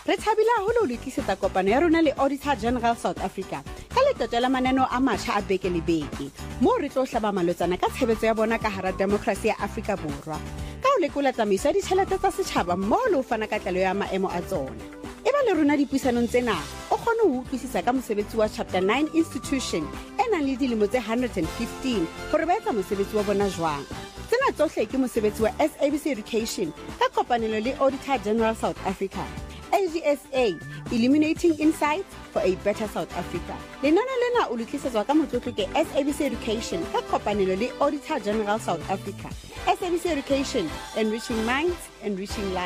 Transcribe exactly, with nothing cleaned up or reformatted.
Re thabile haholo le tlisetsa kopano ya rona le Auditor General South Africa ka letotho la mananeo a matjha a beke le beke moo re tlo hlaba malotsana ka tshebetso ya bona ka hara demokrasi ya Afrika Borwa ka ho lekola tsamaiso ya ditjhelete tsa setjhaba mmoho le ho fana ka tlaleho ya maemo a tsona. Eba le rona dipuisanong tsena o kgone ho utlwisisa ka mosebetsi wa Chapter nine Institution e nang le dilemo tse one hundred fifteen hore ba etsa mosebetsi wa bona jwang. Tsena tsohle ke mosebetsi wa S A B C Education ka kopanelo le Auditor General South Africa. A G S A, Illuminating Insights for a Better South Africa. Lenana lena o le tlisetswa ka motlotlo ke S A B C Education ka kopanelo le Auditor General South Africa. S A B C Education, enriching minds, enriching lives.